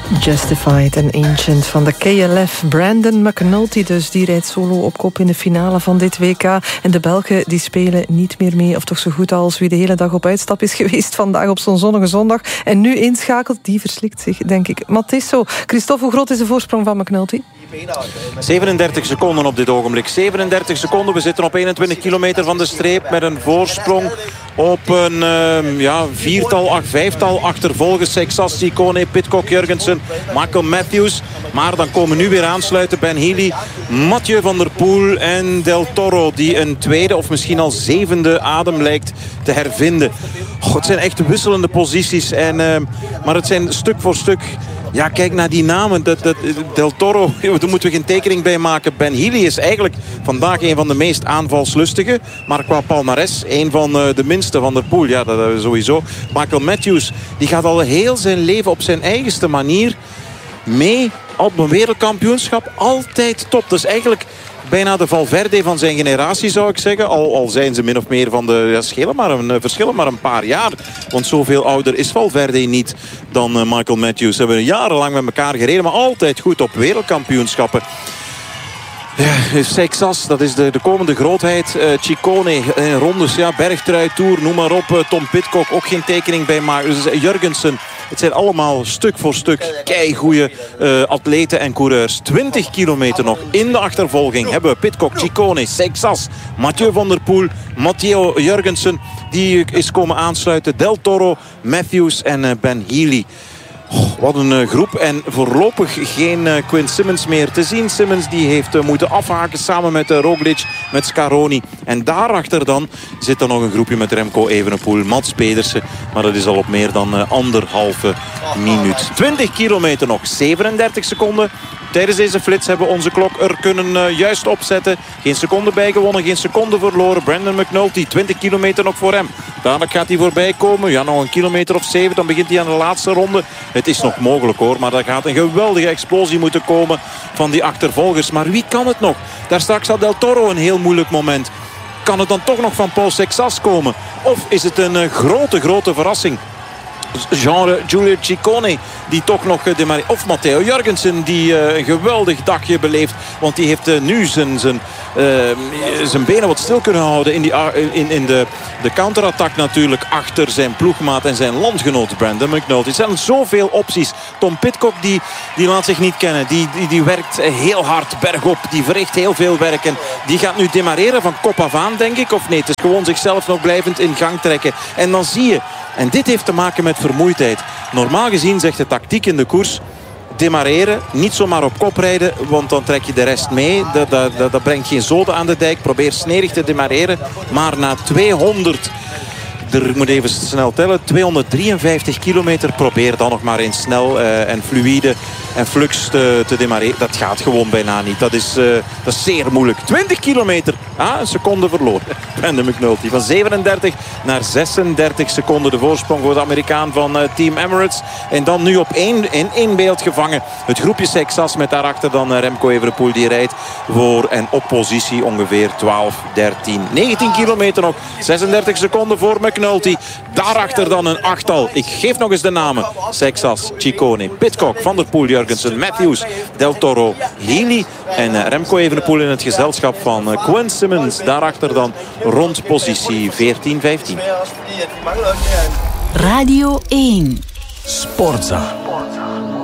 Justified and Ancient van de KLF. Brandon McNulty dus, die rijdt solo op kop in de finale van dit WK. En de Belgen die spelen niet meer mee, of toch zo goed als wie de hele dag op uitstap is geweest vandaag op zo'n zonnige zondag. En nu inschakelt, die verslikt zich, denk ik. Matisso, Christophe, hoe groot is de voorsprong van McNulty? 37 seconden op dit ogenblik. 37 seconden. We zitten op 21 kilometer van de streep met een voorsprong op een vijftal achtervolgers. Sexas, Ciccone, Pidcock, Jurgensen, Michael Matthews. Maar dan komen nu weer aansluiten Ben Healy, Mathieu van der Poel en Del Toro, die een tweede of misschien al zevende adem lijkt te hervinden. Het zijn echt wisselende posities. Maar het zijn stuk voor stuk. Ja, kijk naar die namen. Del Toro, daar moeten we geen tekening bij maken. Ben Healy is eigenlijk vandaag een van de meest aanvalslustige. Maar qua palmares, een van de minste. Van der Poel, ja, dat sowieso. Michael Matthews, die gaat al heel zijn leven op zijn eigenste manier mee op een wereldkampioenschap. Altijd top. Dus eigenlijk bijna de Valverde van zijn generatie, zou ik zeggen. Al zijn ze min of meer van de verschillen maar een paar jaar. Want zoveel ouder is Valverde niet dan Michael Matthews. Ze hebben jarenlang met elkaar gereden, maar altijd goed op wereldkampioenschappen. Ja, Sexas, dat is de komende grootheid. Ciccone, rondes, ja, bergtrui, Tour, noem maar op. Tom Pidcock, ook geen tekening bij maken. Dus Jurgensen, het zijn allemaal stuk voor stuk keigoeie atleten en coureurs. 20 kilometer nog in de achtervolging hebben we Pidcock, Ciccone, Sexas, Mathieu van der Poel, Matteo Jurgensen, die is komen aansluiten. Del Toro, Matthews en Ben Healy. Wat een groep. En voorlopig geen Quinn Simmons meer te zien. Simmons die heeft moeten afhaken samen met Roglic, met Scaroni. En daarachter dan zit er nog een groepje met Remco Evenepoel, Mats Pedersen. Maar dat is al op meer dan anderhalve minuut. 20 kilometer nog, 37 seconden. Tijdens deze flits hebben we onze klok er kunnen juist opzetten. Geen seconde bijgewonnen, geen seconde verloren. Brandon McNulty, 20 kilometer nog voor hem. Dadelijk gaat hij voorbij komen. Ja, nog een kilometer of 7. Dan begint hij aan de laatste ronde. Het is nog mogelijk hoor. Maar er gaat een geweldige explosie moeten komen van die achtervolgers. Maar wie kan het nog? Daar straks had Del Toro een heel moeilijk moment. Kan het dan toch nog van Paul Sexas komen? Of is het een grote verrassing? Genre Giulio Ciccone die toch nog of Matteo Jurgensen die een geweldig dagje beleeft, want die heeft nu zijn benen wat stil kunnen houden in de counterattack natuurlijk achter zijn ploegmaat en zijn landgenoot Brandon McNulty. Er zijn zoveel opties. Tom Pidcock die laat zich niet kennen. Die werkt heel hard bergop. Die verricht heel veel werk en die gaat nu demareren van kop af aan, denk ik, of nee. Het is gewoon zichzelf nog blijvend in gang trekken. En dan zie je, en dit heeft te maken met vermoeidheid. Normaal gezien zegt de tactiek in de koers: demareren, niet zomaar op kop rijden, want dan trek je de rest mee. Dat brengt geen zoden aan de dijk. Probeer snedig te demareren. Maar na 200... Ik moet even snel tellen. 253 kilometer. Probeer dan nog maar eens snel en fluïde en flux te demareren. Dat gaat gewoon bijna niet. Dat is zeer moeilijk. 20 kilometer. Een seconde verloren. Brandon McNulty. Van 37 naar 36 seconden de voorsprong voor de Amerikaan van Team Emirates. En dan nu op één beeld gevangen. Het groepje Sexas met daarachter dan Remco Evenepoel. Die rijdt voor en op positie ongeveer 12, 13, 19 kilometer nog. 36 seconden voor McNulty. Daarachter dan een achttal. Ik geef nog eens de namen. Sexas, Ciccone, Pidcock, Van der Poel, Jurgensen, Matthews, Del Toro, Healy en Remco Evenepoel in het gezelschap van Quinn Simmons. Daarachter dan rond positie 14-15. Radio 1. Sportza.